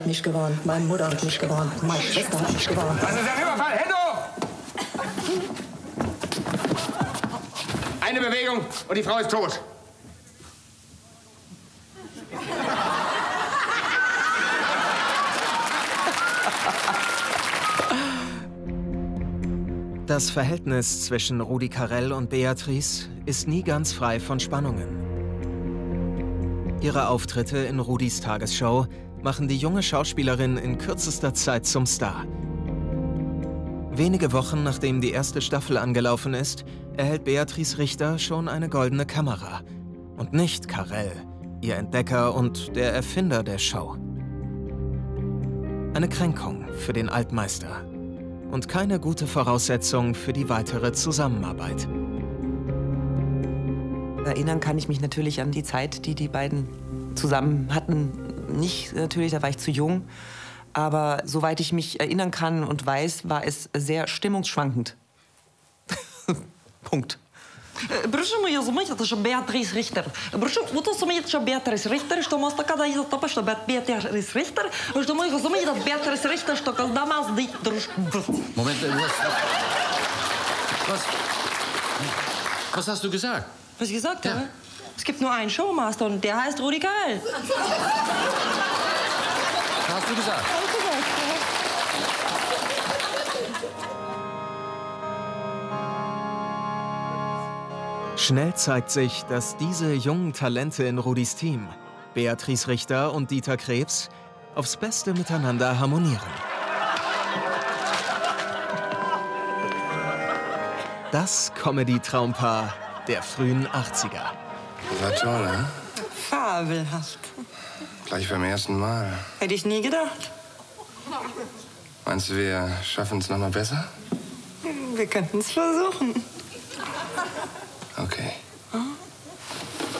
Nicht gewarnt, meine Mutter hat mich gewarnt, meine Schwester hat mich gewarnt. Was ist der Überfall? Hände hoch! Eine Bewegung und die Frau ist tot. Das Verhältnis zwischen Rudi Carrell und Beatrice ist nie ganz frei von Spannungen. Ihre Auftritte in Rudis Tagesshow machen die junge Schauspielerin in kürzester Zeit zum Star. Wenige Wochen nachdem die erste Staffel angelaufen ist, erhält Beatrice Richter schon eine goldene Kamera. Und nicht Carrell, ihr Entdecker und der Erfinder der Show. Eine Kränkung für den Altmeister. Und keine gute Voraussetzung für die weitere Zusammenarbeit. Erinnern kann ich mich natürlich an die Zeit, die die beiden zusammen hatten. Nicht natürlich, da war ich zu jung. Aber soweit ich mich erinnern kann und weiß, war es sehr stimmungsschwankend. Punkt. Прошу моя розумієте, що Беатріс Ріхтер. Прошу, ви розумієте, що Беатріс Ріхтер, що може така да топа, що Беатріс Ріхтер, що ми розумієте, Беатріс Ріхтер, що коли нас дить дружку. Moment, was hast du gesagt? Was ich gesagt habe? Es gibt nur einen Showmaster und der heißt Rudi Carrell. Hast du gesagt? Schnell zeigt sich, dass diese jungen Talente in Rudis Team, Beatrice Richter und Dieter Krebs, aufs Beste miteinander harmonieren. Das Comedy-Traumpaar der frühen 80er. Das war toll, ne? Fabelhaft. Gleich beim ersten Mal. Hätte ich nie gedacht. Meinst du, wir schaffen es noch mal besser? Wir könnten es versuchen.